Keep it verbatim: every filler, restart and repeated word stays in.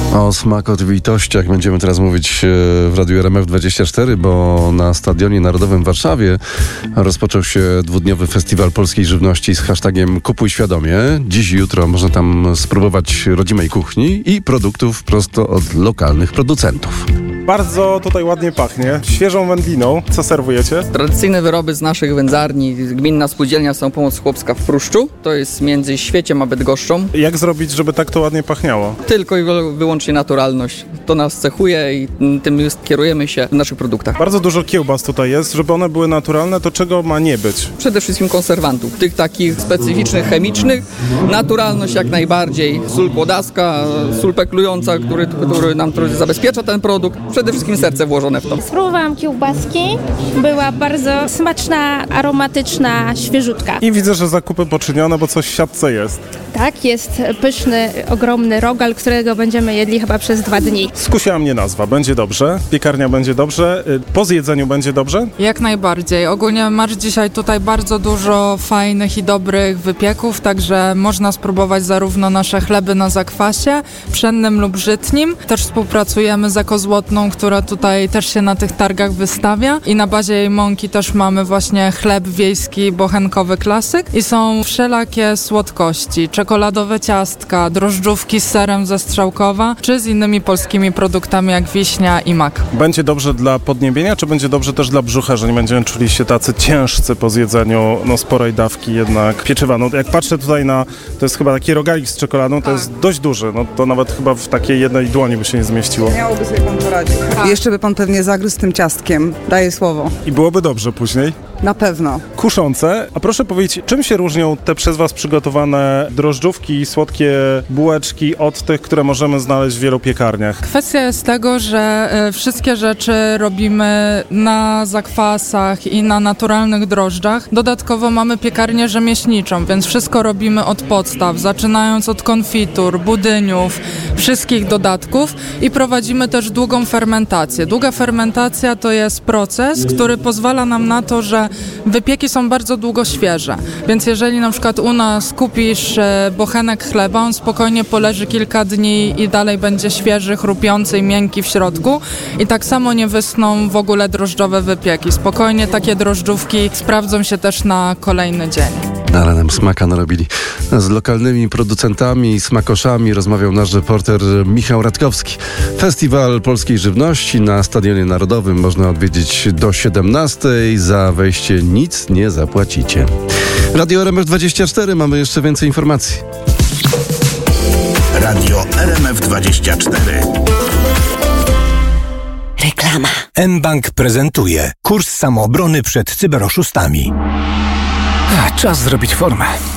O smakowitościach będziemy teraz mówić w Radiu R M F dwadzieścia cztery, bo na Stadionie Narodowym w Warszawie rozpoczął się dwudniowy festiwal polskiej żywności z hashtagiem Kupuj Świadomie. Dziś i jutro można tam spróbować rodzimej kuchni i produktów prosto od lokalnych producentów. Bardzo tutaj ładnie pachnie. Świeżą wędliną. Co serwujecie? Tradycyjne wyroby z naszych wędzarni. Gminna Spółdzielnia Samopomoc Chłopska w Pruszczu. To jest między Świeciem a Bydgoszczą. Jak zrobić, żeby tak to ładnie pachniało? Tylko i wyłącznie naturalność. To nas cechuje i tym kierujemy się w naszych produktach. Bardzo dużo kiełbas tutaj jest. Żeby one były naturalne, to czego ma nie być? Przede wszystkim konserwantów. Tych takich specyficznych, chemicznych. Naturalność jak najbardziej. Sól kłodaska, sól peklująca, który, który nam który zabezpiecza ten produkt. Przede wszystkim serce włożone w to. Spróbowałam kiełbaski. Była bardzo smaczna, aromatyczna, świeżutka. I widzę, że zakupy poczynione, bo coś w siatce jest. Tak, jest pyszny, ogromny rogal, którego będziemy jedli chyba przez dwa dni. Skusiła mnie nazwa. Będzie dobrze. Piekarnia będzie dobrze. Po zjedzeniu będzie dobrze? Jak najbardziej. Ogólnie masz dzisiaj tutaj bardzo dużo fajnych i dobrych wypieków, także można spróbować zarówno nasze chleby na zakwasie, pszennym lub żytnim. Też współpracujemy z Ekozłotną, która tutaj też się na tych targach wystawia i na bazie jej mąki też mamy właśnie chleb wiejski bochenkowy klasyk i są wszelakie słodkości, czekoladowe ciastka, drożdżówki z serem ze Strzałkowa, czy z innymi polskimi produktami jak wiśnia i mak. Będzie dobrze dla podniebienia, czy będzie dobrze też dla brzucha, że nie będziemy czuli się tacy ciężcy po zjedzeniu no, sporej dawki jednak pieczywa? No, jak patrzę tutaj na, to jest chyba taki rogalik z czekoladą, to jest dość duży, no to nawet chyba w takiej jednej dłoni by się nie zmieściło. Miałoby sobie pan poradzić. Tak. Jeszcze by pan pewnie zagryzł tym ciastkiem, daję słowo. I byłoby dobrze później? Na pewno. Kuszące. A proszę powiedzieć, czym się różnią te przez was przygotowane drożdżówki i słodkie bułeczki od tych, które możemy znaleźć w wielu piekarniach? Kwestia jest tego, że y, wszystkie rzeczy robimy na zakwasach i na naturalnych drożdżach. Dodatkowo mamy piekarnię rzemieślniczą, więc wszystko robimy od podstaw, zaczynając od konfitur, budyniów, wszystkich dodatków i prowadzimy też długą fermentację. Długa fermentacja to jest proces, który pozwala nam na to, że wypieki są bardzo długo świeże, więc jeżeli na przykład u nas kupisz e, bochenek chleba, on spokojnie poleży kilka dni i dalej będzie świeży, chrupiący i miękki w środku i tak samo nie wysną w ogóle drożdżowe wypieki. Spokojnie takie drożdżówki sprawdzą się też na kolejny dzień. Ale nam smaka narobili. Z lokalnymi producentami i smakoszami rozmawiał nasz reporter Michał Radkowski. Festiwal polskiej żywności na Stadionie Narodowym można odwiedzić do siedemnastej. Za wejście nic nie zapłacicie. Radio R M F dwadzieścia cztery. Mamy jeszcze więcej informacji. Radio R M F dwadzieścia cztery. Reklama. mBank prezentuje kurs samoobrony przed cyberoszustami. Czas zrobić formę.